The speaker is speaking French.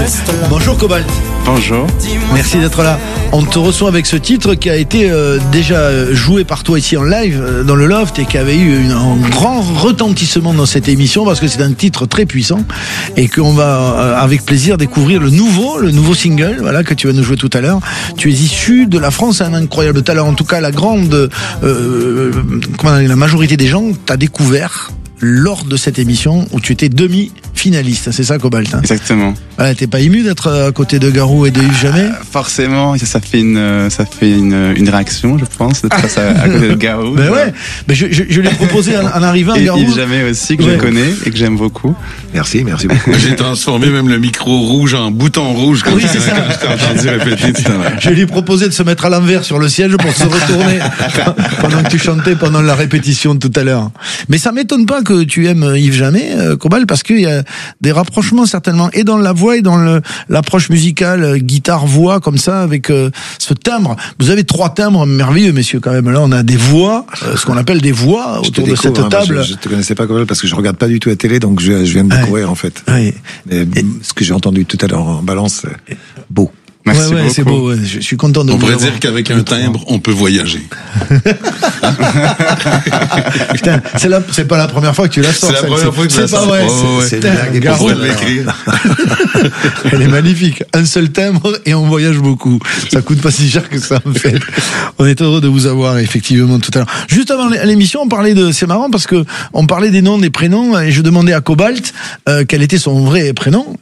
Bonjour Cobalt. Bonjour. Merci d'être là. On te reçoit avec ce titre qui a été déjà joué par toi ici en live dans le Loft et qui avait eu un grand retentissement dans cette émission parce que c'est un titre très puissant et qu'on va avec plaisir découvrir le nouveau single, voilà, que tu vas nous jouer tout à l'heure. Tu es issu de la France, un incroyable talent. En tout cas, la majorité des gens t'a découvert lors de cette émission où tu étais demi-finaliste, c'est ça Cobalt, hein? Exactement. Voilà, t'es pas ému d'être à côté de Garou et de Yves Jamais? Forcément, ça fait une réaction, je pense, d'être face à côté de Garou. Ben ouais, ben je lui ai proposé en arrivant à et Garou. Yves Jamais aussi, que je connais et que j'aime beaucoup. Merci beaucoup. J'ai transformé même le micro rouge en bouton rouge quand c'est ça. je t'ai entendu répéter tout à l'heure. Je lui ai proposé de se mettre à l'envers sur le siège pour se retourner pendant que tu chantais pendant la répétition de tout à l'heure. Mais ça m'étonne pas que tu aimes Yves Jamais, Cobalt, parce qu'il y a des rapprochements certainement et dans la voix et dans l'approche musicale, guitare-voix comme ça, avec ce timbre. Vous avez 3 timbres merveilleux, messieurs, quand même. Là, on a des voix, ce qu'on appelle des voix autour de cette table. Je te connaissais pas, Cobalt, parce que je regarde pas du tout la télé, donc je viens de découvrir en fait. Oui. Ce que j'ai entendu tout à l'heure en balance, beau. Merci beaucoup. C'est beau. Ouais. Je suis content de On vous pourrait avoir. dire qu'avec un timbre, on peut voyager. Putain, c'est pas la première fois que tu la sors. C'est la première fois que je la sors. sors. C'est pas vrai. Oh, ouais. C'est Putain, une blague. Garou, On pourrait l'écrire. Elle est magnifique. Un seul timbre et on voyage beaucoup. Ça coûte pas si cher que ça, en fait. On est heureux de vous avoir, effectivement, tout à l'heure. Juste avant l'émission, on parlait c'est marrant parce que on parlait des noms, des prénoms et je demandais à Cobalt, quel était son vrai prénom.